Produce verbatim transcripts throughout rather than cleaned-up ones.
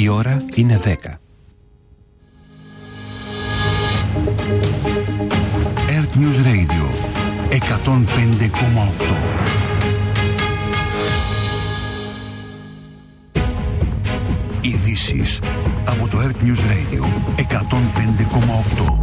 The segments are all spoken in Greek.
Η ώρα είναι δέκα. Earth News Radio εκατόν πέντε κόμμα οκτώ. Ειδήσεις από το Earth News Radio εκατόν πέντε κόμμα οκτώ.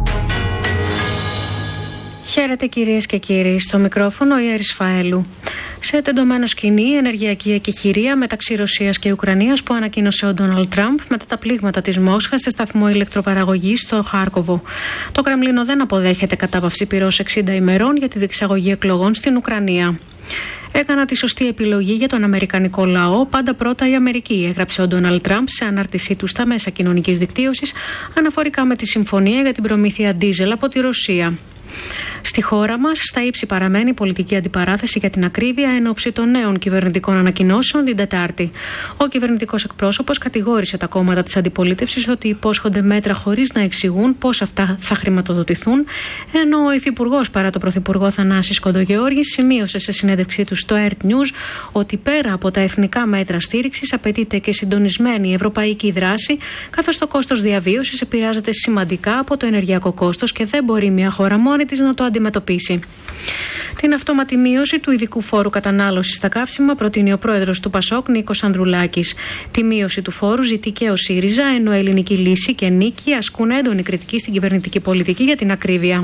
Χαίρετε κυρίες και κύριοι, στο μικρόφωνο η Έρης Φαέλου. Σε τεντωμένο σκηνή, η ενεργειακή εκεχηρία μεταξύ Ρωσίας και Ουκρανίας που ανακοίνωσε ο Ντόναλντ Τραμπ μετά τα πλήγματα της Μόσχας σε σταθμό ηλεκτροπαραγωγής στο Χάρκοβο. Το Κρεμλίνο δεν αποδέχεται κατάπαυση πυρός εξήντα ημερών για τη διεξαγωγή εκλογών στην Ουκρανία. Έκανα τη σωστή επιλογή για τον αμερικανικό λαό. Πάντα πρώτα η Αμερική, έγραψε ο Ντόναλντ Τραμπ σε ανάρτησή του στα μέσα κοινωνικής δικτύωσης αναφορικά με τη συμφωνία για την προμήθεια ντίζελ από τη Ρωσία. Στη χώρα μας, στα ύψη παραμένει η πολιτική αντιπαράθεση για την ακρίβεια εν ώψη των νέων κυβερνητικών ανακοινώσεων την Τετάρτη. Ο κυβερνητικός εκπρόσωπος κατηγόρησε τα κόμματα της αντιπολίτευσης ότι υπόσχονται μέτρα χωρίς να εξηγούν πώς αυτά θα χρηματοδοτηθούν, ενώ ο υφυπουργός παρά το πρωθυπουργό Θανάσης Κοντογεώργης σημείωσε σε συνέντευξή του στο Earth News ότι πέρα από τα εθνικά μέτρα στήριξης απαιτείται και συντονισμένη ευρωπαϊκή δράση, καθώς το κόστος διαβίωσης επηρεάζεται σημαντικά από το ενεργειακό κόστος και δεν μπορεί μια χώρα μόνη της να το αντιμετωπίσει. Την αυτόματη μείωση του ειδικού φόρου κατανάλωσης στα καύσιμα προτείνει ο πρόεδρος του Πασόκ, Νίκος Ανδρουλάκης. Τη μείωση του φόρου ζητεί και ο ΣΥΡΙΖΑ, ενώ Ελληνική Λύση και Νίκη ασκούν έντονη κριτική στην κυβερνητική πολιτική για την ακρίβεια.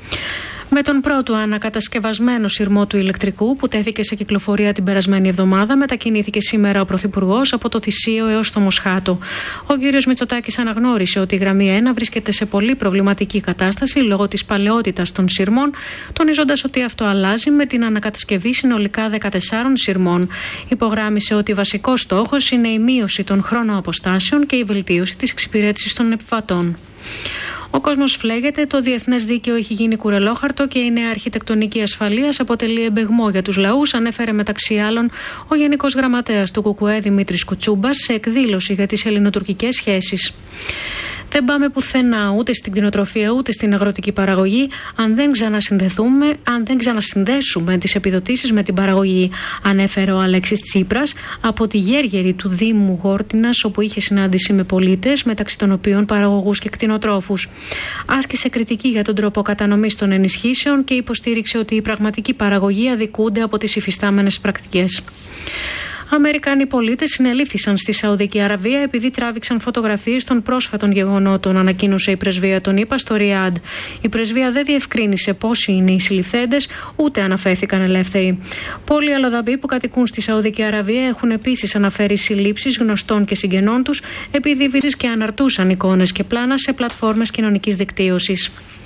Με τον πρώτο ανακατασκευασμένο σειρμό του ηλεκτρικού που τέθηκε σε κυκλοφορία την περασμένη εβδομάδα, μετακινήθηκε σήμερα ο Πρωθυπουργός από το Θησίο έως το Μοσχάτο. Ο κ. Μητσοτάκης αναγνώρισε ότι η γραμμή ένα βρίσκεται σε πολύ προβληματική κατάσταση λόγω της παλαιότητας των σειρμών, τονίζοντας ότι αυτό αλλάζει με την ανακατασκευή συνολικά δεκατεσσάρων σειρμών. Υπογράμμισε ότι βασικός στόχος είναι η μείωση των χρόνων-αποστάσεων και η βελτίωση της εξυπηρέτησης των επιβατών. Ο κόσμος φλέγεται, το διεθνές δίκαιο έχει γίνει κουρελόχαρτο και η νέα αρχιτεκτονική ασφαλείας αποτελεί εμπεγμό για τους λαούς, ανέφερε μεταξύ άλλων ο Γενικός Γραμματέας του ΚΚΕ Δημήτρης Κουτσούμπας σε εκδήλωση για τις ελληνοτουρκικές σχέσεις. Δεν πάμε πουθενά, ούτε στην κτηνοτροφία ούτε στην αγροτική παραγωγή, αν δεν ξανασυνδεθούμε, αν δεν ξανασυνδέσουμε τις επιδοτήσεις με την παραγωγή, ανέφερε ο Αλέξης Τσίπρας από τη Γέργερη του Δήμου Γόρτινας, όπου είχε συνάντηση με πολίτες, μεταξύ των οποίων παραγωγούς και κτηνοτρόφους. Άσκησε κριτική για τον τρόπο κατανομής των ενισχύσεων και υποστήριξε ότι οι πραγματικοί παραγωγοί αδικούνται από τις υφιστάμενες πρακτικές. Αμερικανοί πολίτες συνελήφθησαν στη Σαουδική Αραβία επειδή τράβηξαν φωτογραφίες των πρόσφατων γεγονότων, ανακοίνωσε η πρεσβεία των ΗΠΑ στο Ριάντ. Η πρεσβεία δεν διευκρίνησε πόσοι είναι οι συλληφθέντες, ούτε αναφέρθηκαν ελεύθεροι. Πολλοί αλλοδαποί που κατοικούν στη Σαουδική Αραβία έχουν επίσης αναφέρει συλλήψεις γνωστών και συγγενών τους επειδή βίντεο και αναρτούσαν εικόνες και πλάνα σε πλατφόρμες κοινωνικής δικτύωσης.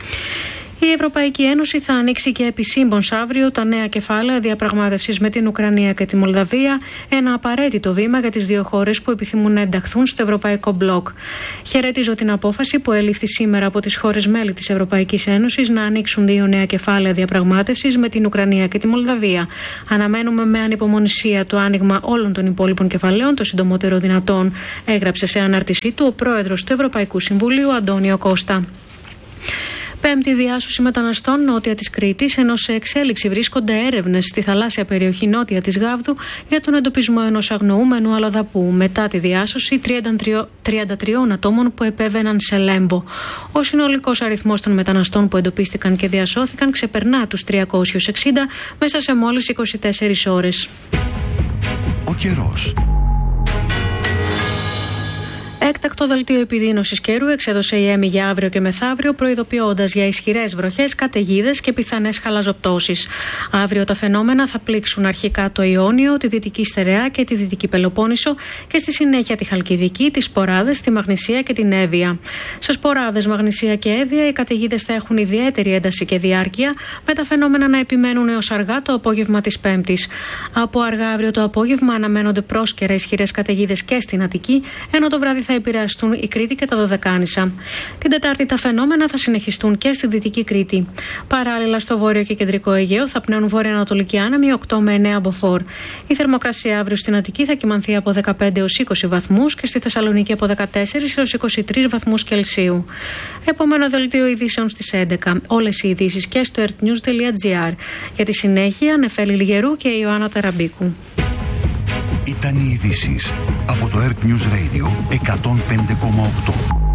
Η Ευρωπαϊκή Ένωση θα ανοίξει και επισήμως αύριο τα νέα κεφάλαια διαπραγμάτευσης με την Ουκρανία και τη Μολδαβία, ένα απαραίτητο βήμα για τις δύο χώρες που επιθυμούν να ενταχθούν στο Ευρωπαϊκό Μπλοκ. Χαιρετίζω την απόφαση που ελήφθη σήμερα από τις χώρες μέλη της Ευρωπαϊκής Ένωσης να ανοίξουν δύο νέα κεφάλαια διαπραγμάτευσης με την Ουκρανία και τη Μολδαβία. Αναμένουμε με ανυπομονησία το άνοιγμα όλων των υπόλοιπων κεφαλαίων το συντομότερο δυνατόν, έγραψε σε ανάρτησή του ο πρόεδρος του Ευρωπαϊκού Συμβουλίου, Αντώνιο Κώστα. Πέμπτη διάσωση μεταναστών νότια της Κρήτης, ενώ σε εξέλιξη βρίσκονται έρευνες στη θαλάσσια περιοχή νότια της Γάβδου για τον εντοπισμό ενός αγνοούμενου αλλοδαπού μετά τη διάσωση τριάντα τριών ατόμων που επέβαιναν σε Λέμβο. Ο συνολικός αριθμός των μεταναστών που εντοπίστηκαν και διασώθηκαν ξεπερνά τους τριακόσιους εξήντα μέσα σε μόλις είκοσι τέσσερις ώρες. Ο καιρός. Έκτακτο δελτίο επιδείνωσης καιρού εξέδωσε η ΕΜΗ για αύριο και μεθαύριο, προειδοποιώντας για ισχυρές βροχές, καταιγίδες και πιθανές χαλαζοπτώσεις. Αύριο τα φαινόμενα θα πλήξουν αρχικά το Ιόνιο, τη Δυτική Στερεά και τη Δυτική Πελοπόννησο και στη συνέχεια τη Χαλκιδική, τις Σποράδες, τη Μαγνησία και την Εύβοια. Σε Σποράδες, Μαγνησία και Εύβοια οι καταιγίδες θα έχουν ιδιαίτερη ένταση και διάρκεια, με τα φαινόμενα να επιμένουν έως αργά το απόγευμα της Πέμπτης. Από αργά αύριο το απόγευμα αναμένονται πρόσκαιρα ισχυρές καταιγίδες και στην Αττική, ενώ το βράδυ θα επηρεαστούν η Κρήτη και τα Δωδεκάνησα. Την Τετάρτη τα φαινόμενα θα συνεχιστούν και στη Δυτική Κρήτη. Παράλληλα, στο βόρειο και κεντρικό Αιγαίο θα πνέουν βόρεια-ανατολικοί άνεμοι οκτώ με εννέα μποφόρ. Η θερμοκρασία αύριο στην Αττική θα κυμανθεί από δεκαπέντε έως είκοσι βαθμούς και στη Θεσσαλονίκη από δεκατέσσερις έως είκοσι τρεις βαθμούς Κελσίου. Επόμενο δελτίο ειδήσεων στις έντεκα. Όλες οι ειδήσεις και στο earthnews τελεία gr. Για τη συνέχεια, Νεφέλη Λιγερού και Ιωάννα Ταραμπίκου. Ήταν οι ειδήσεις από το Earth News Radio εκατόν πέντε κόμμα οκτώ.